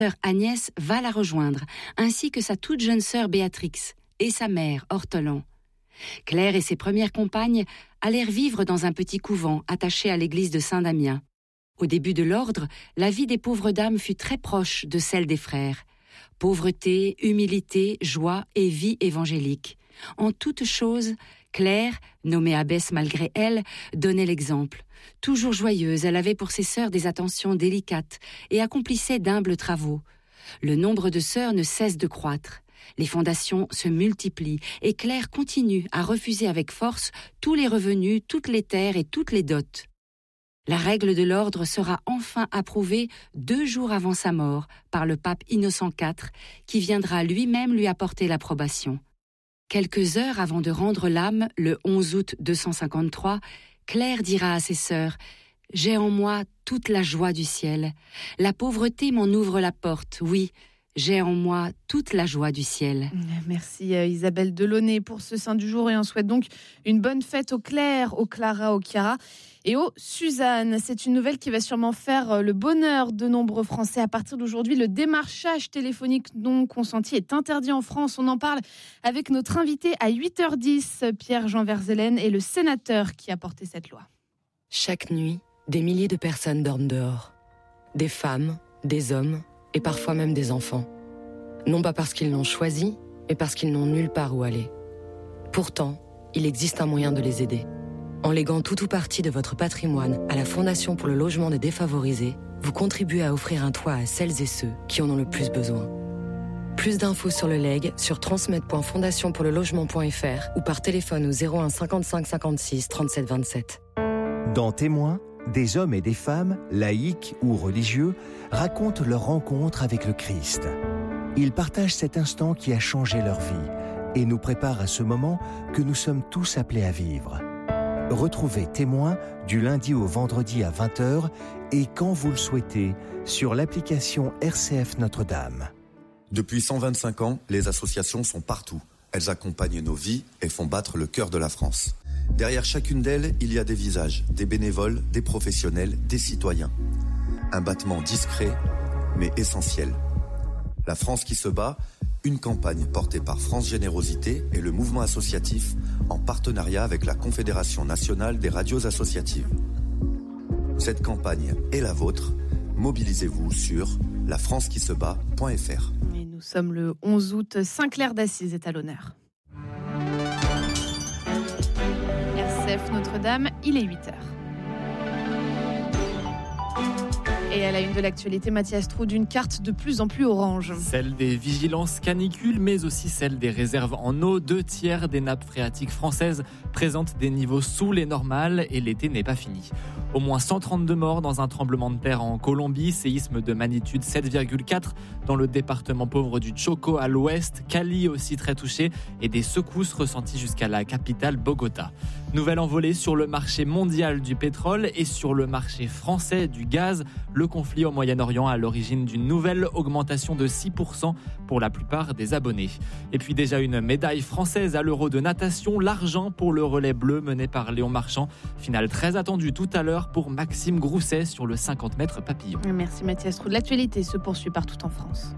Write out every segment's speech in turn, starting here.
sœur Agnès va la rejoindre, ainsi que sa toute jeune sœur Béatrix et sa mère Ortolan. Claire et ses premières compagnes allèrent vivre dans un petit couvent attaché à l'église de Saint-Damien. Au début de l'ordre, la vie des pauvres dames fut très proche de celle des frères. Pauvreté, humilité, joie et vie évangélique. En toutes choses, Claire, nommée abbesse malgré elle, donnait l'exemple. Toujours joyeuse, elle avait pour ses sœurs des attentions délicates et accomplissait d'humbles travaux. Le nombre de sœurs ne cesse de croître. Les fondations se multiplient et Claire continue à refuser avec force tous les revenus, toutes les terres et toutes les dots. La règle de l'ordre sera enfin approuvée 2 jours avant sa mort par le pape Innocent IV, qui viendra lui-même lui apporter l'approbation. Quelques heures avant de rendre l'âme, le 11 août 253, Claire dira à ses sœurs « J'ai en moi toute la joie du ciel. La pauvreté m'en ouvre la porte, oui. J'ai en moi toute la joie du ciel. » Merci Isabelle Delaunay pour ce Saint du jour et on souhaite donc une bonne fête aux Claire, aux Clara, aux Chiara et aux Suzanne. C'est une nouvelle qui va sûrement faire le bonheur de nombreux Français. À partir d'aujourd'hui, le démarchage téléphonique non consenti est interdit en France. On en parle avec notre invité à 8h10, Pierre-Jean Verzelen, et le sénateur qui a porté cette loi. Chaque nuit, des milliers de personnes dorment dehors. Des femmes, des hommes et parfois même des enfants. Non pas parce qu'ils l'ont choisi, mais parce qu'ils n'ont nulle part où aller. Pourtant, il existe un moyen de les aider. En léguant tout ou partie de votre patrimoine à la Fondation pour le logement des défavorisés, vous contribuez à offrir un toit à celles et ceux qui en ont le plus besoin. Plus d'infos sur le legs sur transmettre.fondationpourlelogement.fr ou par téléphone au 01 55 56 37 27. Dans Témoins, des hommes et des femmes, laïcs ou religieux, racontent leur rencontre avec le Christ. Ils partagent cet instant qui a changé leur vie et nous préparent à ce moment que nous sommes tous appelés à vivre. Retrouvez Témoins du lundi au vendredi à 20h et quand vous le souhaitez sur l'application RCF Notre-Dame. Depuis 125 ans, les associations sont partout. Elles accompagnent nos vies et font battre le cœur de la France. Derrière chacune d'elles, il y a des visages, des bénévoles, des professionnels, des citoyens. Un battement discret, mais essentiel. La France qui se bat, une campagne portée par France Générosité et le mouvement associatif en partenariat avec la Confédération nationale des radios associatives. Cette campagne est la vôtre. Mobilisez-vous sur lafrancequisebat.fr. Et nous sommes le 11 août, Saint-Clair d'Assise est à l'honneur. RCF Notre-Dame, il est 8h. Et à la une de l'actualité, Mathias Troude, une carte de plus en plus orange. Celle des vigilances canicules, mais aussi celle des réserves en eau. 2/3 des nappes phréatiques françaises présentent des niveaux sous les normales et l'été n'est pas fini. Au moins 132 morts dans un tremblement de terre en Colombie, séisme de magnitude 7,4 dans le département pauvre du Choco à l'ouest, Cali aussi très touché et des secousses ressenties jusqu'à la capitale Bogota. Nouvelle envolée sur le marché mondial du pétrole et sur le marché français du gaz. Le conflit au Moyen-Orient à l'origine d'une nouvelle augmentation de 6% pour la plupart des abonnés. Et puis déjà une médaille française à l'Euro de natation, l'argent pour le relais bleu mené par Léon Marchand. Finale très attendue tout à l'heure pour Maxime Grousset sur le 50 mètres papillon. Merci Mathias Troude. L'actualité se poursuit partout en France.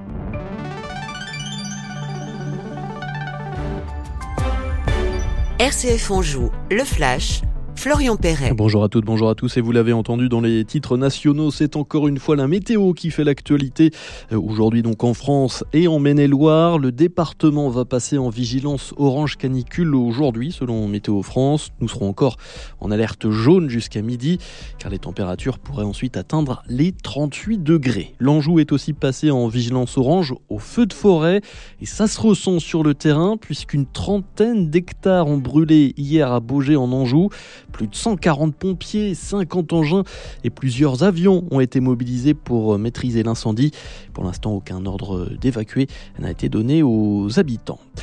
RCF Anjou, le Flash, Florian Perret. Bonjour à toutes, bonjour à tous, et vous l'avez entendu dans les titres nationaux, c'est encore une fois la météo qui fait l'actualité. Aujourd'hui donc en France et en Maine-et-Loire, le département va passer en vigilance orange canicule aujourd'hui selon Météo France. Nous serons encore en alerte jaune jusqu'à midi car les températures pourraient ensuite atteindre les 38 degrés. L'Anjou est aussi passé en vigilance orange au feu de forêt et ça se ressent sur le terrain puisqu'une trentaine d'hectares ont brûlé hier à Baugé en Anjou. Plus de 140 pompiers, 50 engins et plusieurs avions ont été mobilisés pour maîtriser l'incendie. Pour l'instant, aucun ordre d'évacuer n'a été donné aux habitants.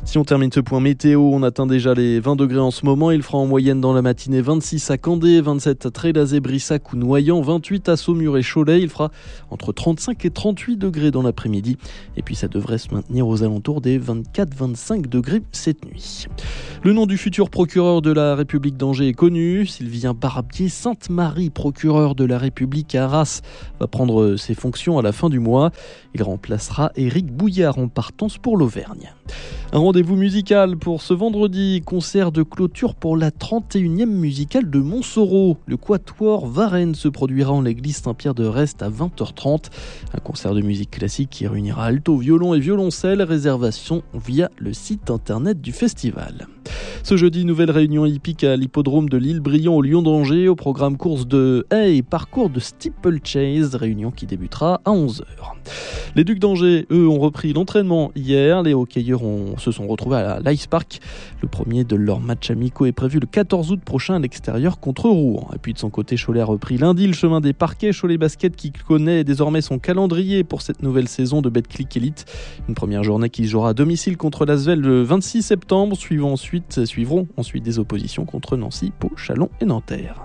Si on termine ce point météo, on atteint déjà les 20 degrés en ce moment. Il fera en moyenne dans la matinée 26 à Candé, 27 à Trélazé, Brissac ou Noyant, 28 à Saumur et Cholet. Il fera entre 35 et 38 degrés dans l'après-midi. Et puis ça devrait se maintenir aux alentours des 24-25 degrés cette nuit. Le nom du futur procureur de la République d'Angers est connu. Sylvien Barbier Sainte-Marie, procureur de la République à Arras, va prendre ses fonctions à la fin du mois. Il remplacera Éric Bouillard en partance pour l'Auvergne. Un rendez-vous musical pour ce vendredi, concert de clôture pour la 31e musicale de Montsoreau. Le Quatuor Varenne se produira en l'église Saint-Pierre de Rest à 20h30. Un concert de musique classique qui réunira alto, violon et violoncelle. Réservation via le site internet du festival. Ce jeudi, nouvelle réunion hippique à l'hippodrome de l'Île-Briand au Lion d'Angers. Au programme course de haies et parcours de steeplechase, réunion qui débutera à 11h. Les Ducs d'Angers, eux, ont repris l'entraînement hier. Les hockeyeurs se sont retrouvés à l'Ice Park. Le premier de leurs matchs amicaux est prévu le 14 août prochain à l'extérieur contre Rouen. Et puis de son côté, Cholet a repris lundi le chemin des parquets. Cholet Basket qui connaît désormais son calendrier pour cette nouvelle saison de Betclic Elite. Une première journée qui se jouera à domicile contre l'Asvel le 26 septembre. Suivront ensuite des oppositions contre Nancy, Pau, Châlons et Nanterre.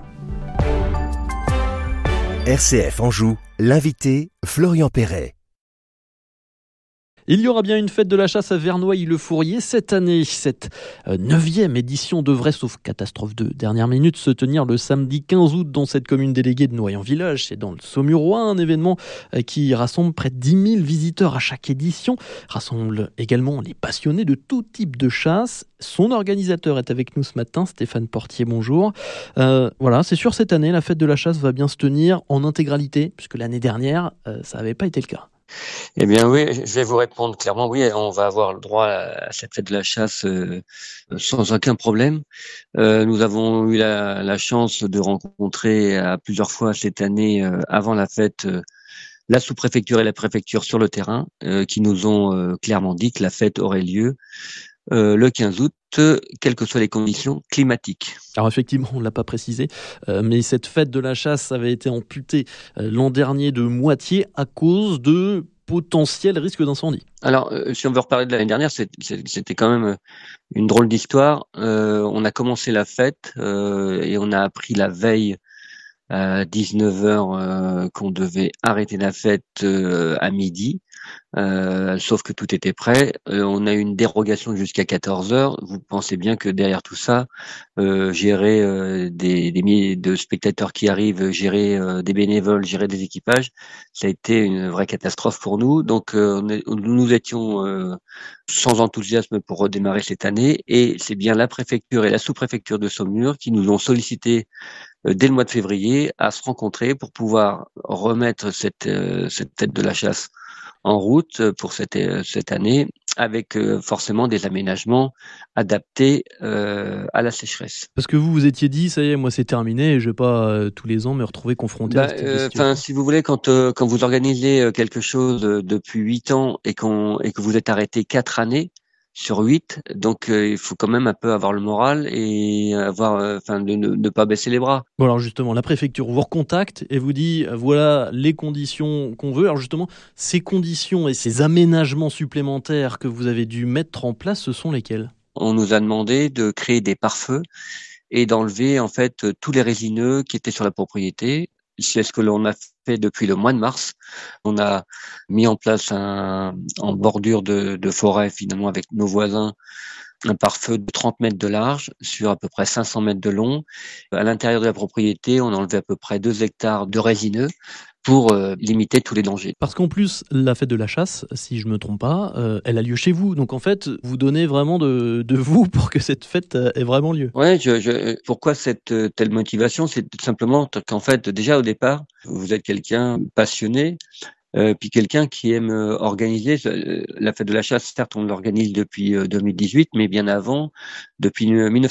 RCF Anjou, l'invité Florian Perret. Il y aura bien une fête de la chasse à Vernouilles-le-Fourrier cette année. Cette 9e édition devrait, sauf catastrophe de dernière minute, se tenir le samedi 15 août dans cette commune déléguée de Noyant-Village. C'est dans le Saumurois, un événement qui rassemble près de 10 000 visiteurs à chaque édition. Rassemble également les passionnés de tout type de chasse. Son organisateur est avec nous ce matin, Stéphane Portier, bonjour. Voilà, c'est sûr, cette année, la fête de la chasse va bien se tenir en intégralité, puisque l'année dernière, ça n'avait pas été le cas. Eh bien oui, je vais vous répondre clairement. Oui, on va avoir le droit à cette fête de la chasse sans aucun problème. Nous avons eu la chance de rencontrer à plusieurs fois cette année, avant la fête, la sous-préfecture et la préfecture sur le terrain, qui nous ont clairement dit que la fête aurait lieu le 15 août, quelles que soient les conditions climatiques. Alors effectivement, on ne l'a pas précisé, mais cette fête de la chasse avait été amputée l'an dernier de moitié à cause de potentiels risques d'incendie. Alors, si on veut reparler de l'année dernière, c'était quand même une drôle d'histoire. On a commencé la fête et on a appris la veille à 19h qu'on devait arrêter la fête à midi. Sauf que tout était prêt. On a eu une dérogation jusqu'à 14h. Vous pensez bien que derrière tout ça, gérer des milliers de spectateurs qui arrivent, gérer des bénévoles, gérer des équipages, ça a été une vraie catastrophe pour nous. Donc nous étions sans enthousiasme pour redémarrer cette année, et c'est bien la préfecture et la sous-préfecture de Saumur qui nous ont sollicité dès le mois de février à se rencontrer pour pouvoir remettre cette fête de la chasse en route pour cette année, avec forcément des aménagements adaptés à la sécheresse. Parce que vous étiez dit, ça y est, moi c'est terminé, et je vais pas tous les ans me retrouver confronté à cette question. Si vous voulez, quand vous organisez quelque chose depuis 8 ans et que vous êtes arrêté 4 années sur 8, donc il faut quand même un peu avoir le moral et ne pas baisser les bras. Bon, alors justement, la préfecture vous recontacte et vous dit voilà les conditions qu'on veut. Alors justement, ces conditions et ces aménagements supplémentaires que vous avez dû mettre en place, ce sont lesquels ? On nous a demandé de créer des pare-feux et d'enlever en fait tous les résineux qui étaient sur la propriété. C'est ce que l'on a fait depuis le mois de mars. On a mis en place en bordure de forêt, finalement, avec nos voisins, un pare-feu de 30 mètres de large sur à peu près 500 mètres de long. À l'intérieur de la propriété, on a enlevé à peu près 2 hectares de résineux pour limiter tous les dangers. Parce qu'en plus, la fête de la chasse, si je me trompe pas, elle a lieu chez vous. Donc en fait, vous donnez vraiment de vous pour que cette fête ait vraiment lieu. Ouais, pourquoi cette telle motivation ? C'est tout simplement qu'en fait, déjà au départ, vous êtes quelqu'un passionné, puis quelqu'un qui aime organiser la fête de la chasse. Certes, on l'organise depuis 2018, mais bien avant, depuis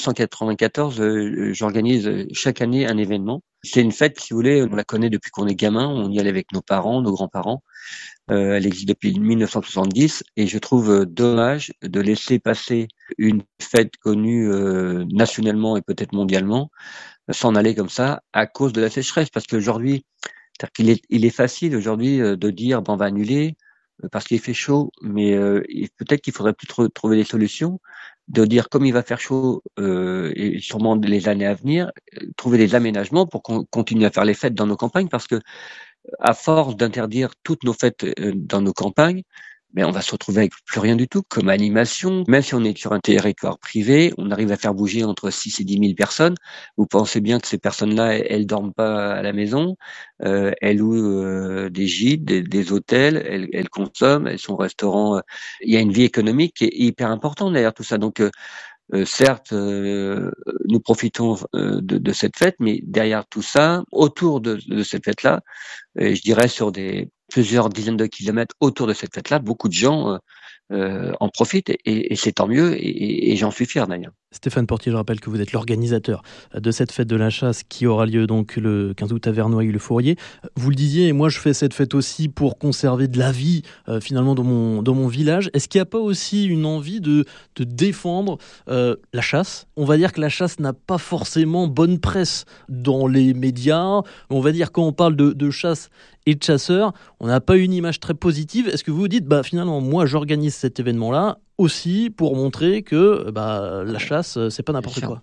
1994, j'organise chaque année un événement. C'est une fête, si vous voulez, on la connaît depuis qu'on est gamin, on y allait avec nos parents, nos grands-parents. Elle existe depuis 1970 et je trouve dommage de laisser passer une fête connue nationalement et peut-être mondialement s'en aller comme ça à cause de la sécheresse. Parce qu'aujourd'hui, il est facile aujourd'hui de dire on va annuler, parce qu'il fait chaud, mais peut-être qu'il faudrait plutôt trouver des solutions, de dire comme il va faire chaud et sûrement les années à venir, trouver des aménagements pour qu'on continue à faire les fêtes dans nos campagnes, parce que à force d'interdire toutes nos fêtes dans nos campagnes, mais on va se retrouver avec plus rien du tout comme animation. Même si on est sur un territoire privé, on arrive à faire bouger entre 6 et 10 000 personnes. Vous pensez bien que ces personnes-là, elles dorment pas à la maison, elles louent des gîtes, des hôtels, elles consomment, elles sont au restaurant. Il y a une vie économique qui est hyper importante derrière tout ça. Donc, certes, nous profitons de cette fête, mais derrière tout ça, autour de cette fête-là, je dirais sur plusieurs dizaines de kilomètres autour de cette fête-là, beaucoup de gens en profitent et c'est tant mieux et j'en suis fier d'ailleurs. Stéphane Portier, je rappelle que vous êtes l'organisateur de cette fête de la chasse qui aura lieu donc le 15 août à Vernouillet-le-Fourrier. Vous le disiez, et moi je fais cette fête aussi pour conserver de la vie finalement dans mon village. Est-ce qu'il n'y a pas aussi une envie de défendre la chasse ? On va dire que la chasse n'a pas forcément bonne presse dans les médias. On va dire quand on parle de chasse et de chasseurs, on n'a pas une image très positive. Est-ce que vous vous dites, finalement, moi j'organise cet événement-là aussi pour montrer que la chasse, c'est pas n'importe quoi.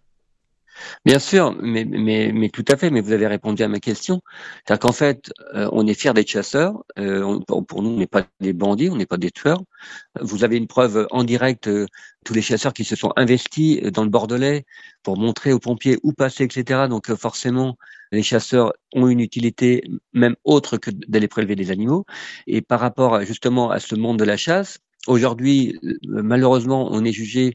Bien sûr, mais tout à fait. Mais vous avez répondu à ma question. C'est-à-dire qu'en fait, on est fiers d'être chasseurs. Pour nous, on n'est pas des bandits, on n'est pas des tueurs. Vous avez une preuve en direct. Tous les chasseurs qui se sont investis dans le Bordelais pour montrer aux pompiers où passer, etc. Donc forcément, les chasseurs ont une utilité même autre que d'aller prélever des animaux. Et par rapport justement à ce monde de la chasse, aujourd'hui, malheureusement, on est jugé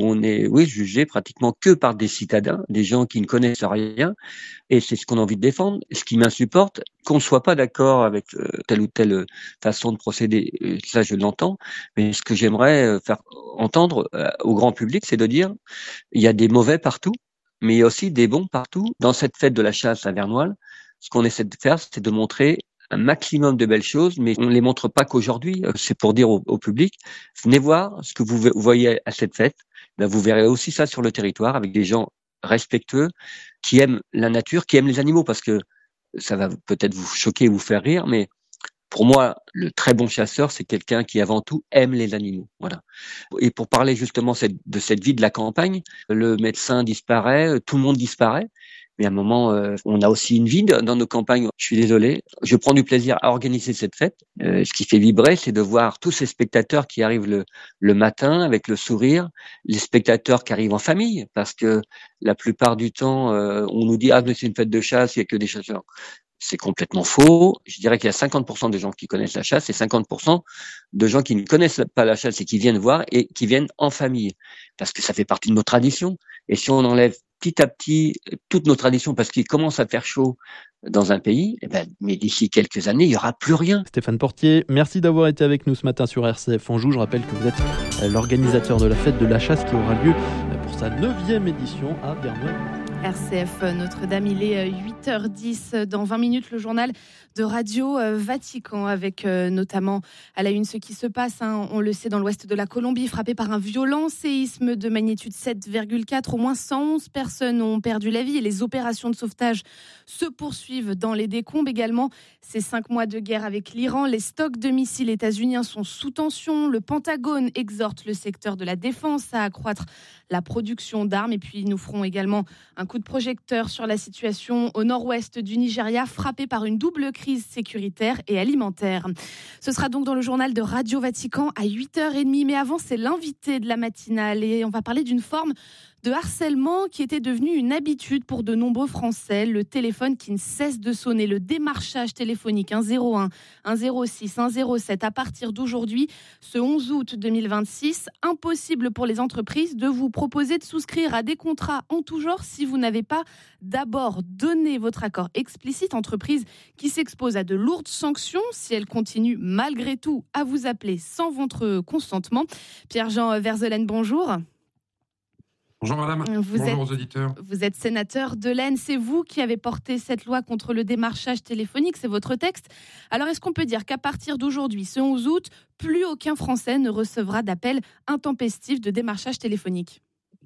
pratiquement que par des citadins, des gens qui ne connaissent rien, et c'est ce qu'on a envie de défendre. Ce qui m'insupporte, qu'on ne soit pas d'accord avec telle ou telle façon de procéder, ça je l'entends, mais ce que j'aimerais faire entendre au grand public, c'est de dire, il y a des mauvais partout, mais il y a aussi des bons partout. Dans cette fête de la chasse à Vernouillet, ce qu'on essaie de faire, c'est de montrer un maximum de belles choses, mais on ne les montre pas qu'aujourd'hui. C'est pour dire au public, venez voir ce que vous voyez à cette fête. Vous verrez aussi ça sur le territoire avec des gens respectueux, qui aiment la nature, qui aiment les animaux, parce que ça va peut-être vous choquer, vous faire rire, mais pour moi, le très bon chasseur, c'est quelqu'un qui avant tout aime les animaux. Voilà. Et pour parler justement de cette vie de la campagne, le médecin disparaît, tout le monde disparaît. Mais à un moment, on a aussi une vie dans nos campagnes. Je suis désolé. Je prends du plaisir à organiser cette fête. Ce qui fait vibrer, c'est de voir tous ces spectateurs qui arrivent le matin avec le sourire, les spectateurs qui arrivent en famille, parce que la plupart du temps, on nous dit « Ah, mais c'est une fête de chasse, il n'y a que des chasseurs ». C'est complètement faux. Je dirais qu'il y a 50% de gens qui connaissent la chasse et 50% de gens qui ne connaissent pas la chasse et qui viennent voir et qui viennent en famille. Parce que ça fait partie de nos traditions. Et si on enlève petit à petit toutes nos traditions parce qu'il commence à faire chaud dans un pays, mais d'ici quelques années, il n'y aura plus rien. Stéphane Portier, merci d'avoir été avec nous ce matin sur RCF Anjou. Je rappelle que vous êtes l'organisateur de la fête de la chasse qui aura lieu pour sa 9e édition à Vernouillet. RCF Notre-Dame, il est 8h10. Dans 20 minutes, le journal de Radio Vatican avec notamment à la une ce qui se passe, on le sait, dans l'ouest de la Colombie, frappé par un violent séisme de magnitude 7,4. Au moins 111 personnes ont perdu la vie et les opérations de sauvetage se poursuivent dans les décombres. Également, ces 5 mois de guerre avec l'Iran, les stocks de missiles états-uniens sont sous tension. Le Pentagone exhorte le secteur de la défense à accroître la production d'armes. Et puis, nous ferons également un coup de projecteur sur la situation au nord-ouest du Nigeria, frappé par une double crise sécuritaire et alimentaire. Ce sera donc dans le journal de Radio Vatican à 8h30. Mais avant, c'est l'invité de la matinale et on va parler d'une forme de harcèlement qui était devenu une habitude pour de nombreux Français. Le téléphone qui ne cesse de sonner, le démarchage téléphonique 01, 106, 107 à partir d'aujourd'hui, ce 11 août 2026, impossible pour les entreprises de vous proposer de souscrire à des contrats en tout genre si vous n'avez pas d'abord donné votre accord explicite. Entreprise qui s'expose à de lourdes sanctions si elle continue malgré tout à vous appeler sans votre consentement. Pierre-Jean Verzelen, bonjour. Bonjour madame, bonjour aux auditeurs. Vous êtes sénateur de l'Aisne, c'est vous qui avez porté cette loi contre le démarchage téléphonique, c'est votre texte. Alors est-ce qu'on peut dire qu'à partir d'aujourd'hui, ce 11 août, plus aucun Français ne recevra d'appel intempestif de démarchage téléphonique ?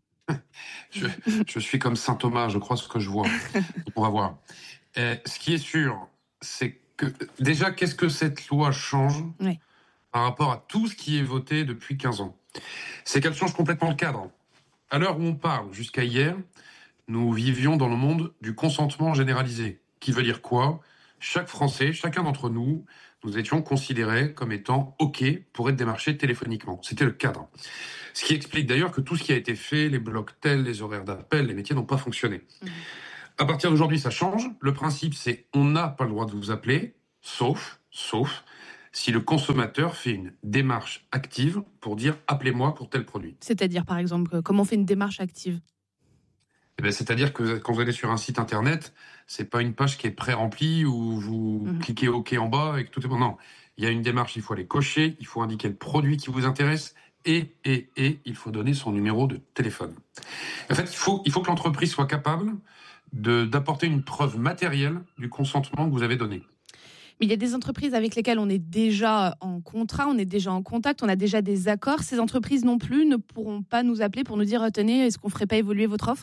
Je suis comme saint Thomas, je crois ce que je vois. On va voir. Ce qui est sûr, c'est que déjà, qu'est-ce que cette loi change ? Oui. par rapport à tout ce qui est voté depuis 15 ans, c'est qu'elle change complètement le cadre. À l'heure où on parle, jusqu'à hier, nous vivions dans le monde du consentement généralisé. Qui veut dire quoi ? Chaque Français, chacun d'entre nous, nous étions considérés comme étant OK pour être démarchés téléphoniquement. C'était le cadre. Ce qui explique d'ailleurs que tout ce qui a été fait, les blocs tels, les horaires d'appel, les métiers n'ont pas fonctionné. À partir d'aujourd'hui, ça change. Le principe, c'est on n'a pas le droit de vous appeler, sauf si le consommateur fait une démarche active pour dire « appelez-moi pour tel produit ». C'est-à-dire, par exemple, comment on fait une démarche active ? C'est-à-dire que quand vous allez sur un site internet, c'est pas une page qui est pré-remplie où vous cliquez OK en bas et que tout est bon. Non, il y a une démarche, il faut aller cocher, il faut indiquer le produit qui vous intéresse et il faut donner son numéro de téléphone. En fait, il faut que l'entreprise soit capable d'apporter une preuve matérielle du consentement que vous avez donné. Mais il y a des entreprises avec lesquelles on est déjà en contrat, on est déjà en contact, on a déjà des accords. Ces entreprises non plus ne pourront pas nous appeler pour nous dire « Tenez, est-ce qu'on ne ferait pas évoluer votre offre ?»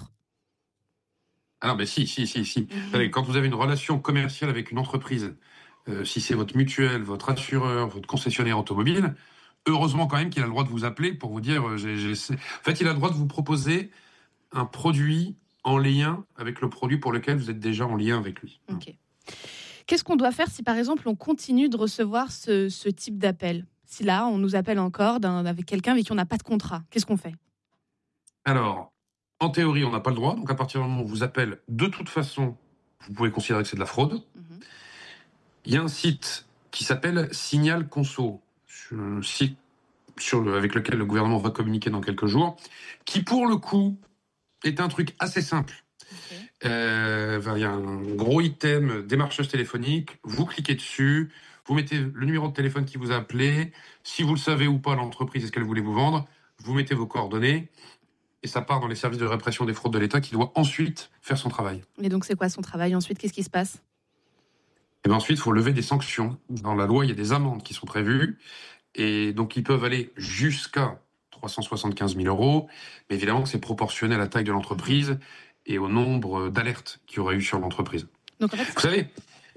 Ah non, mais si. Quand vous avez une relation commerciale avec une entreprise, si c'est votre mutuelle, votre assureur, votre concessionnaire automobile, heureusement quand même qu'il a le droit de vous appeler pour vous dire... En fait, il a le droit de vous proposer un produit en lien avec le produit pour lequel vous êtes déjà en lien avec lui. Okay. Qu'est-ce qu'on doit faire si, par exemple, on continue de recevoir ce type d'appel ? Si là, on nous appelle encore avec quelqu'un avec qui on n'a pas de contrat, qu'est-ce qu'on fait ? Alors, en théorie, on n'a pas le droit. Donc, à partir du moment où on vous appelle, de toute façon, vous pouvez considérer que c'est de la fraude. Il y a un site qui s'appelle Signal Conso, un site avec lequel le gouvernement va communiquer dans quelques jours, qui, pour le coup, est un truc assez simple. Il y a un gros item démarchage téléphonique, vous cliquez dessus, vous mettez le numéro de téléphone qui vous a appelé, si vous le savez ou pas, l'entreprise, est-ce qu'elle voulait vous vendre, vous mettez vos coordonnées, et ça part dans les services de répression des fraudes de l'État qui doit ensuite faire son travail. Et donc c'est quoi son travail ensuite ? Qu'est-ce qui se passe ? Et bien ensuite, il faut lever des sanctions. Dans la loi, il y a des amendes qui sont prévues, et donc ils peuvent aller jusqu'à 375 000 €, mais évidemment que c'est proportionnel à la taille de l'entreprise et au nombre d'alertes qu'il y aurait eu sur l'entreprise. Donc, en fait, vous savez,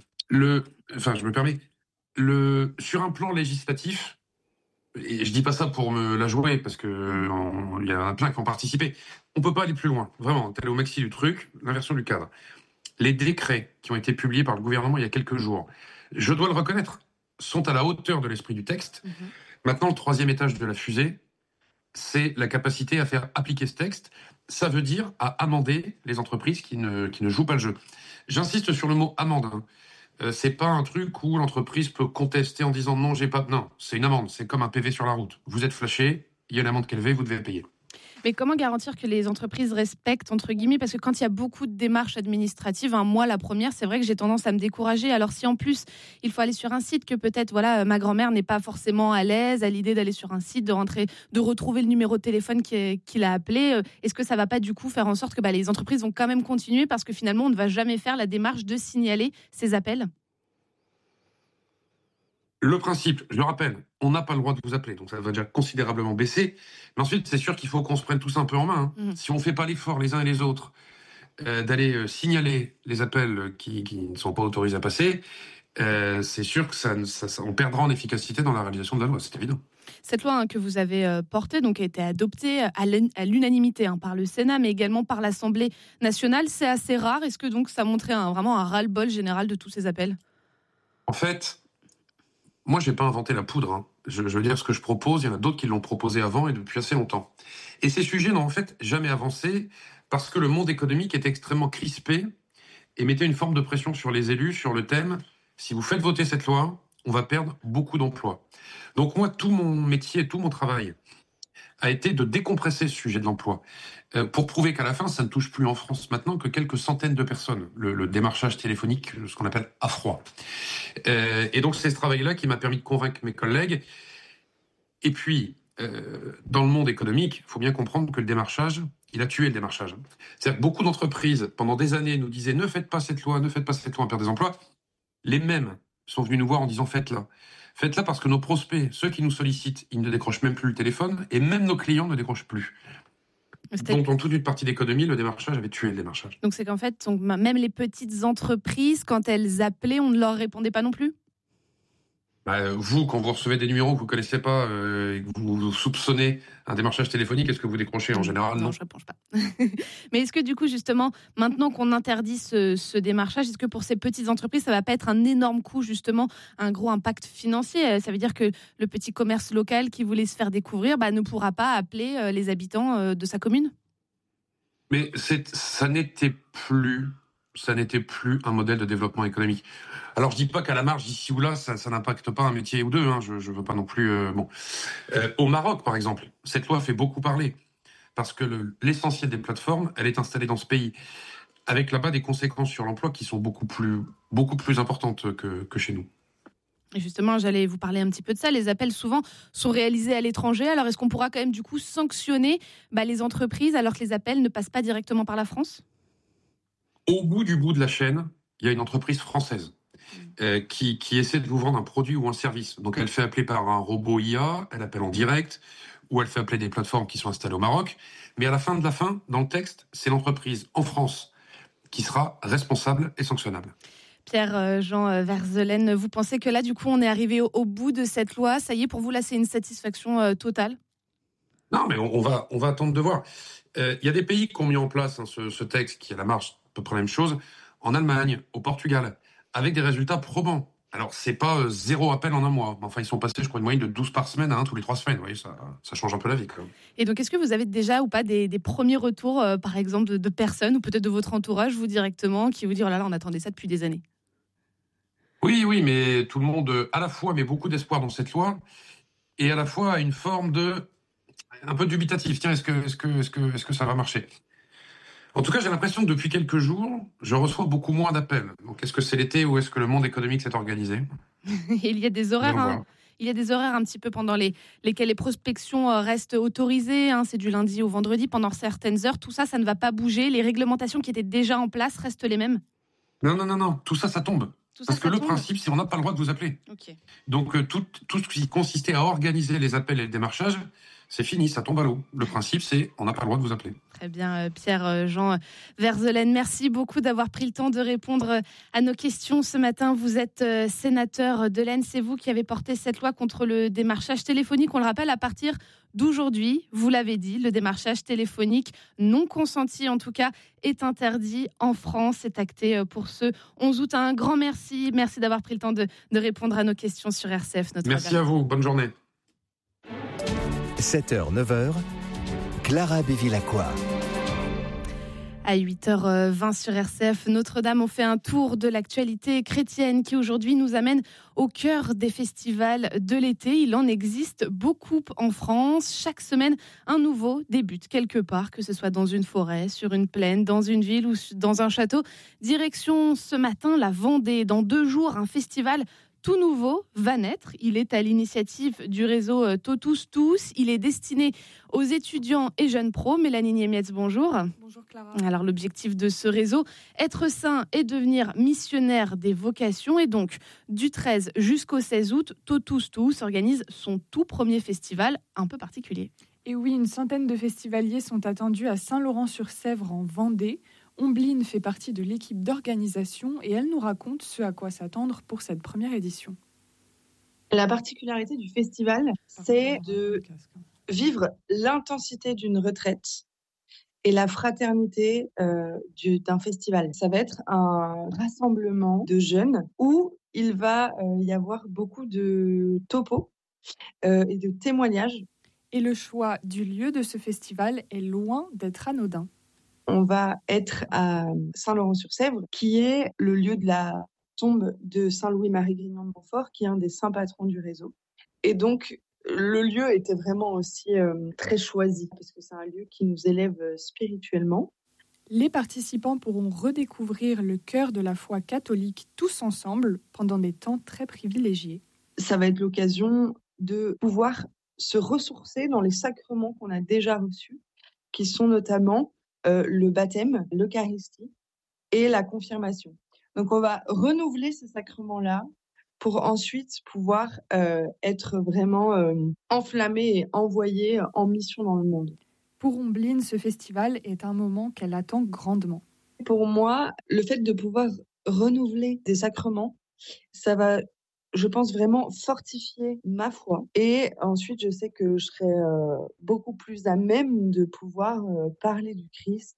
sur un plan législatif, et je dis pas ça pour me la jouer, parce que il y en a plein qui ont participé, on peut pas aller plus loin, vraiment, tel au maxi du truc, l'inversion du cadre. Les décrets qui ont été publiés par le gouvernement il y a quelques jours, je dois le reconnaître, sont à la hauteur de l'esprit du texte. Maintenant, le troisième étage de la fusée, c'est la capacité à faire appliquer ce texte. Ça veut dire à amender les entreprises qui ne jouent pas le jeu. J'insiste sur le mot amende. C'est pas un truc où l'entreprise peut contester en disant non, j'ai pas. Non, c'est une amende. C'est comme un PV sur la route. Vous êtes flashé, il y a une amende qui est levée, vous devez payer. Mais comment garantir que les entreprises respectent, entre guillemets, parce que quand il y a beaucoup de démarches administratives, moi, la première, c'est vrai que j'ai tendance à me décourager. Alors si en plus, il faut aller sur un site que peut-être, ma grand-mère n'est pas forcément à l'aise à l'idée d'aller sur un site, de rentrer, de retrouver le numéro de téléphone qu'il a appelé, est-ce que ça va pas du coup faire en sorte que les entreprises vont quand même continuer parce que finalement, on ne va jamais faire la démarche de signaler ces appels ? Le principe, je le rappelle, on n'a pas le droit de vous appeler, donc ça va déjà considérablement baisser. Mais ensuite, c'est sûr qu'il faut qu'on se prenne tous un peu en main. Si on ne fait pas l'effort les uns et les autres d'aller signaler les appels qui ne sont pas autorisés à passer, c'est sûr que on perdra en efficacité dans la réalisation de la loi, c'est évident. Cette loi que vous avez portée a été adoptée à l'unanimité par le Sénat, mais également par l'Assemblée nationale. C'est assez rare. Est-ce que donc ça montrait vraiment un ras-le-bol général de tous ces appels ? En fait, moi, je n'ai pas inventé la poudre. Je veux dire, ce que je propose, il y en a d'autres qui l'ont proposé avant et depuis assez longtemps. Et ces sujets n'ont en fait jamais avancé parce que le monde économique était extrêmement crispé et mettait une forme de pression sur les élus sur le thème « si vous faites voter cette loi, on va perdre beaucoup d'emplois ». Donc moi, tout mon métier, tout mon travail a été de décompresser ce sujet de l'emploi pour prouver qu'à la fin, ça ne touche plus en France maintenant que quelques centaines de personnes, le démarchage téléphonique, ce qu'on appelle à froid. Et donc c'est ce travail-là qui m'a permis de convaincre mes collègues. Et puis, dans le monde économique, il faut bien comprendre que le démarchage, il a tué le démarchage. C'est-à-dire que beaucoup d'entreprises, pendant des années, nous disaient « ne faites pas cette loi, on perd des emplois ». Les mêmes sont venus nous voir en disant « faites-la ». Faites-la parce que nos prospects, ceux qui nous sollicitent, ils ne décrochent même plus le téléphone et même nos clients ne décrochent plus. Donc, dans toute une partie d'économie, le démarchage avait tué le démarchage. Donc, c'est qu'en fait, même les petites entreprises, quand elles appelaient, on ne leur répondait pas non plus ? Vous, quand vous recevez des numéros que vous ne connaissez pas et que vous soupçonnez un démarchage téléphonique, est-ce que vous décrochez? En général, non. Non, je ne réponds pas. Mais est-ce que du coup, justement, maintenant qu'on interdit ce démarchage, est-ce que pour ces petites entreprises, ça ne va pas être un énorme coût, justement, un gros impact financier? Ça veut dire que le petit commerce local qui voulait se faire découvrir ne pourra pas appeler les habitants de sa commune? Mais ça n'était plus un modèle de développement économique. Alors, je dis pas qu'à la marge, ici ou là, ça n'impacte pas un métier ou deux. Hein, je veux pas non plus. Au Maroc, par exemple, cette loi fait beaucoup parler parce que l'essentiel des plateformes, elle est installée dans ce pays, avec là-bas des conséquences sur l'emploi qui sont beaucoup plus importantes que chez nous. Et justement, j'allais vous parler un petit peu de ça. Les appels, souvent, sont réalisés à l'étranger. Alors, est-ce qu'on pourra quand même, du coup, sanctionner les entreprises alors que les appels ne passent pas directement par la France? Au bout de la chaîne, il y a une entreprise française qui essaie de vous vendre un produit ou un service. Donc, elle fait appeler par un robot IA, elle appelle en direct, ou elle fait appeler des plateformes qui sont installées au Maroc. Mais à la fin de la fin, dans le texte, c'est l'entreprise en France qui sera responsable et sanctionnable. Pierre-Jean Verzelen, vous pensez que là, du coup, on est arrivé au bout de cette loi? Ça y est, pour vous, là, c'est une satisfaction totale? Non, mais on va attendre de voir. Il y a des pays qui ont mis en place ce texte qui, à la marge, à peu près la même chose, en Allemagne, au Portugal, avec des résultats probants. Alors, c'est pas 0 appel en un mois. Enfin, ils sont passés, je crois, une moyenne de 12 par semaine à 1 tous les 3 semaines. Vous voyez, ça change un peu la vie, quand même. Et donc, est-ce que vous avez déjà ou pas des premiers retours, par exemple, de personnes ou peut-être de votre entourage, vous directement, qui vous disent « Oh là là, on attendait ça depuis des années ». Oui, mais tout le monde, à la fois, met beaucoup d'espoir dans cette loi et à la fois a une forme un peu dubitatif. Tiens, est-ce que ça va marcher? En tout cas, j'ai l'impression que depuis quelques jours, je reçois beaucoup moins d'appels. Donc, est-ce que c'est l'été ou est-ce que le monde économique s'est organisé? Il y a des horaires, il y a des horaires un petit peu pendant lesquels les prospections restent autorisées. C'est du lundi au vendredi pendant certaines heures. Tout ça, ça ne va pas bouger. Les réglementations qui étaient déjà en place restent les mêmes? Non. Tout ça tombe. Parce que le principe, c'est qu'on n'a pas le droit de vous appeler. Okay. Donc, tout ce qui consistait à organiser les appels et le démarchage, c'est fini, ça tombe à l'eau. Le principe, c'est on n'a pas le droit de vous appeler. Très bien, Pierre-Jean Verzelen, merci beaucoup d'avoir pris le temps de répondre à nos questions ce matin. Vous êtes sénateur de l'Aisne, c'est vous qui avez porté cette loi contre le démarchage téléphonique. On le rappelle, à partir d'aujourd'hui, vous l'avez dit, le démarchage téléphonique non consenti, en tout cas, est interdit en France. C'est acté pour ce 11 août. Un grand merci. Merci d'avoir pris le temps de répondre à nos questions sur RCF. Merci à vous. Bonne journée. 7h, 9h, Clara Bévilacqua. À 8h20 sur RCF, Notre-Dame, on fait un tour de l'actualité chrétienne qui aujourd'hui nous amène au cœur des festivals de l'été. Il en existe beaucoup en France. Chaque semaine, un nouveau débute quelque part, que ce soit dans une forêt, sur une plaine, dans une ville ou dans un château. Direction ce matin la Vendée. Dans 2 jours, un festival tout nouveau va naître. Il est à l'initiative du réseau Totus Tous. Il est destiné aux étudiants et jeunes pros. Mélanie Niemetz, bonjour. Bonjour Clara. Alors l'objectif de ce réseau, être saint et devenir missionnaire des vocations. Et donc du 13 jusqu'au 16 août, Totus Tous organise son tout premier festival un peu particulier. Et oui, une centaine de festivaliers sont attendus à Saint-Laurent-sur-Sèvre en Vendée. Ombline fait partie de l'équipe d'organisation et elle nous raconte ce à quoi s'attendre pour cette première édition. La particularité du festival, c'est de vivre l'intensité d'une retraite et la fraternité d'un festival. Ça va être un rassemblement de jeunes où il va y avoir beaucoup de topos et de témoignages. Et le choix du lieu de ce festival est loin d'être anodin. On va être à Saint-Laurent-sur-Sèvre, qui est le lieu de la tombe de Saint-Louis-Marie Grignon de Montfort, qui est un des saints patrons du réseau. Et donc, le lieu était vraiment aussi très choisi, parce que c'est un lieu qui nous élève spirituellement. Les participants pourront redécouvrir le cœur de la foi catholique tous ensemble pendant des temps très privilégiés. Ça va être l'occasion de pouvoir se ressourcer dans les sacrements qu'on a déjà reçus, qui sont notamment le baptême, l'Eucharistie et la confirmation. Donc on va renouveler ces sacrements-là pour ensuite pouvoir être vraiment enflammé et envoyé en mission dans le monde. Pour Ombline, ce festival est un moment qu'elle attend grandement. Pour moi, le fait de pouvoir renouveler des sacrements, ça va je pense vraiment fortifier ma foi. Et ensuite, je sais que je serai beaucoup plus à même de pouvoir parler du Christ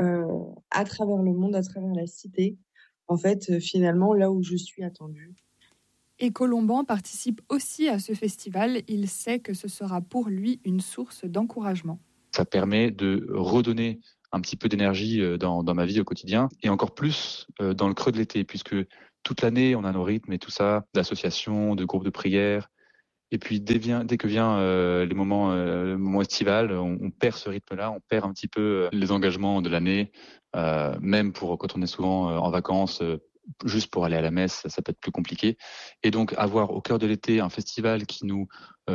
à travers le monde, à travers la cité. En fait, finalement, là où je suis attendue. Et Colomban participe aussi à ce festival. Il sait que ce sera pour lui une source d'encouragement. Ça permet de redonner un petit peu d'énergie dans ma vie au quotidien et encore plus dans le creux de l'été, puisque toute l'année, on a nos rythmes et tout ça, d'associations, de groupes de prière. Et puis, dès que vient le moment estival, on perd ce rythme-là, on perd un petit peu les engagements de l'année, même quand on est souvent en vacances, juste pour aller à la messe, ça peut être plus compliqué. Et donc, avoir au cœur de l'été un festival qui nous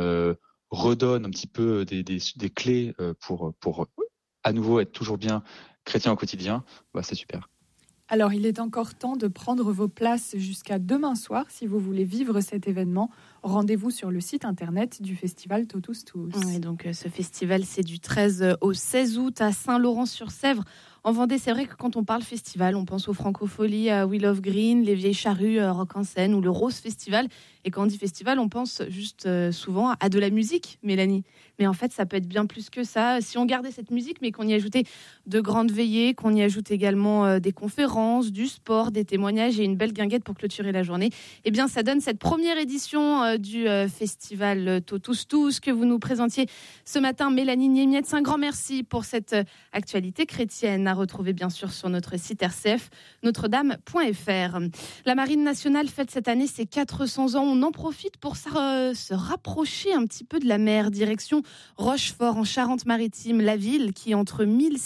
redonne un petit peu des clés pour à nouveau être toujours bien chrétien au quotidien, c'est super. Alors, il est encore temps de prendre vos places jusqu'à demain soir. Si vous voulez vivre cet événement, rendez-vous sur le site internet du festival Totus Tuus. Et donc, ce festival, c'est du 13 au 16 août à Saint-Laurent-sur-Sèvre. En Vendée, c'est vrai que quand on parle festival, on pense aux Francopholies, à Wheel of Green, les Vieilles Charrues, Rock en Seine ou le Rose Festival. Et quand on dit festival, on pense juste souvent à de la musique, Mélanie. Mais en fait, ça peut être bien plus que ça. Si on gardait cette musique, mais qu'on y ajoutait de grandes veillées, qu'on y ajoute également des conférences, du sport, des témoignages et une belle guinguette pour clôturer la journée, eh bien, ça donne cette première édition du festival Totus Tuus que vous nous présentiez ce matin, Mélanie Niemietz. Un grand merci pour cette actualité chrétienne à retrouver bien sûr sur notre site RCF, notre-dame.fr. La Marine nationale fête cette année ses 400 ans. On en profite pour se rapprocher un petit peu de la mer, direction Rochefort en Charente-Maritime, la ville qui entre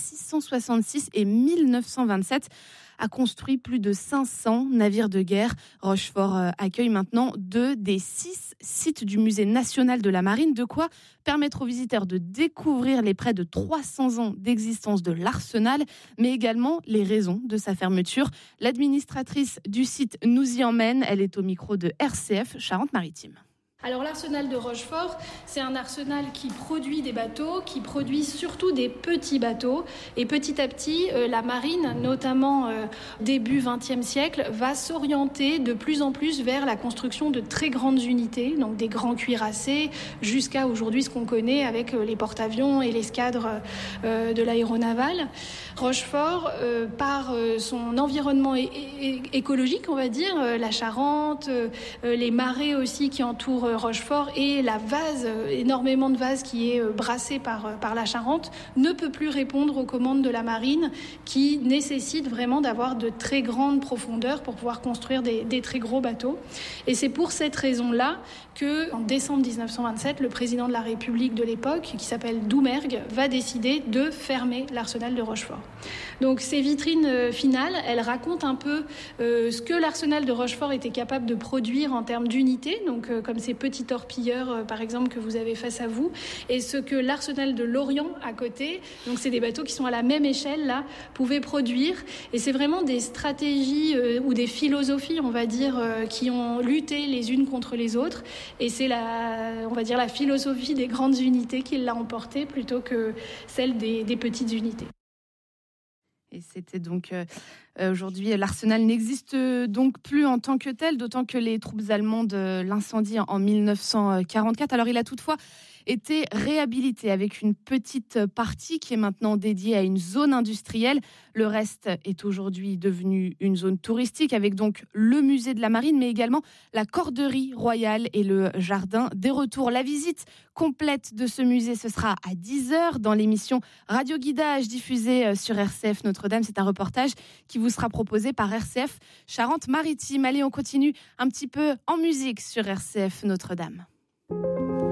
1666 et 1927 a construit plus de 500 navires de guerre. Rochefort accueille maintenant 2 des 6 sites du Musée national de la marine, de quoi permettre aux visiteurs de découvrir les près de 300 ans d'existence de l'arsenal, mais également les raisons de sa fermeture. L'administratrice du site nous y emmène, elle est au micro de RCF Charente-Maritime. Alors l'arsenal de Rochefort, c'est un arsenal qui produit des bateaux, qui produit surtout des petits bateaux. Et petit à petit, la marine, notamment début XXe siècle, va s'orienter de plus en plus vers la construction de très grandes unités, donc des grands cuirassés, jusqu'à aujourd'hui ce qu'on connaît avec les porte-avions et l'escadre de l'aéronaval. Rochefort, par son environnement écologique, on va dire, la Charente, les marais aussi qui entourent Rochefort et la vase, énormément de vase qui est brassé par la Charente, ne peut plus répondre aux commandes de la marine qui nécessite vraiment d'avoir de très grandes profondeurs pour pouvoir construire des très gros bateaux. Et c'est pour cette raison-là qu'en décembre 1927, le président de la République de l'époque, qui s'appelle Doumergue, va décider de fermer l'arsenal de Rochefort. Donc ces vitrines finales, elles racontent un peu ce que l'arsenal de Rochefort était capable de produire en termes d'unités, donc comme ces petits torpilleurs par exemple que vous avez face à vous, et ce que l'arsenal de Lorient à côté, donc c'est des bateaux qui sont à la même échelle là, pouvait produire. Et c'est vraiment des stratégies ou des philosophies, on va dire, qui ont lutté les unes contre les autres. Et c'est on va dire la philosophie des grandes unités qui l'a emporté plutôt que celle des petites unités. Et c'était donc aujourd'hui, l'arsenal n'existe donc plus en tant que tel, d'autant que les troupes allemandes l'incendient en 1944. Alors il a toutefois été réhabilité avec une petite partie qui est maintenant dédiée à une zone industrielle. Le reste est aujourd'hui devenu une zone touristique avec donc le musée de la marine, mais également la corderie royale et le jardin des retours. La visite complète de ce musée, ce sera à 10h dans l'émission Radio Guidage diffusée sur RCF Notre-Dame. C'est un reportage qui vous sera proposé par RCF Charente-Maritime. Allez, on continue un petit peu en musique sur RCF Notre-Dame.